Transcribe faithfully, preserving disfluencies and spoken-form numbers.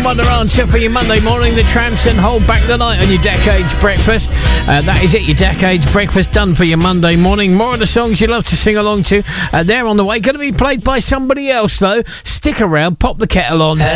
wonder answer for your Monday morning. The Tramps and Hold Back the Night on your Decades Breakfast. Uh, that is it, your Decades Breakfast done for your Monday morning. More of the songs you love to sing along to. Uh, they're on the way. Going to be played by somebody else, though. Stick around, pop the kettle on.